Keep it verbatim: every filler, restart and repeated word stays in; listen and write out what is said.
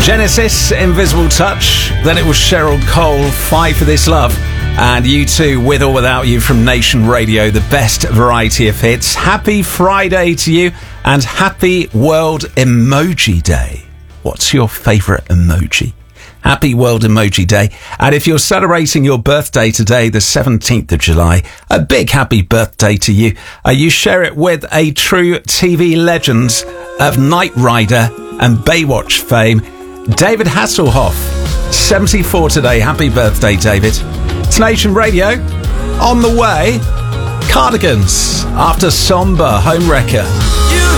Genesis, Invisible Touch. Then it was Cheryl Cole, Fight for This Love. And You Too, With or Without You from Nation Radio, the best variety of hits. Happy Friday to you and happy World Emoji Day. What's your favourite emoji? Happy World Emoji Day. And if you're celebrating your birthday today, the seventeenth of July, a big happy birthday to you. Uh, you share it with a true T V legends of Knight Rider and Baywatch fame, David Hasselhoff. seventy-four today. Happy birthday, David. It's Nation Radio. On the way, Cardigans after Somber Homewrecker.